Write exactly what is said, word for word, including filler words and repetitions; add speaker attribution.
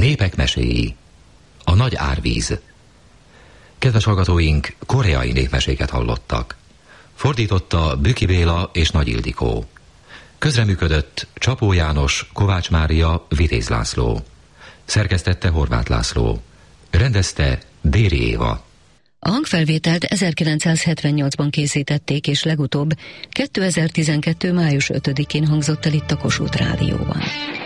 Speaker 1: Népek meséi. A nagy árvíz. Kedves hallgatóink, koreai népmeséket hallottak. Fordította Büki Béla és Nagy Ildikó. Közreműködött Csapó János, Kovács Mária, Vitéz László. Szerkesztette Horváth László. Rendezte Déri Éva.
Speaker 2: A hangfelvételt ezerkilencszázhetvennyolcban készítették, és legutóbb kétezer-tizenkettő. május ötödikén hangzott el itt a Kossuth Rádióban.